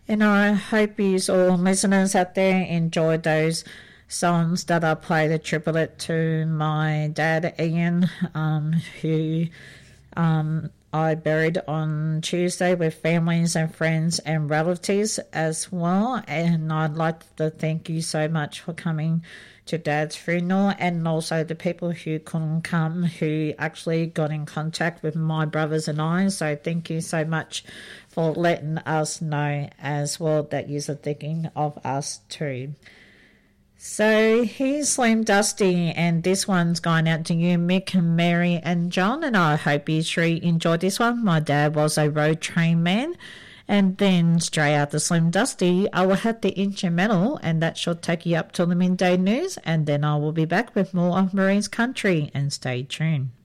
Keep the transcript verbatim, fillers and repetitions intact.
And I hope you all listeners out there enjoyed those songs that I played a tribute to my dad Ian, um, who um, I buried on Tuesday with families and friends and relatives as well. And I'd like to thank you so much for coming to Dad's funeral, and also the people who couldn't come who actually got in contact with my brothers and I. So thank you so much for letting us know as well that you're thinking of us too. So here's Slim Dusty, and this one's going out to you, Mick, Mary and John, and I hope you three enjoyed this one. My dad was a road train man. And then straight after Slim Dusty, I will have the instrumental, and that should take you up till the midday news, and then I will be back with more of Marie's Country, and stay tuned.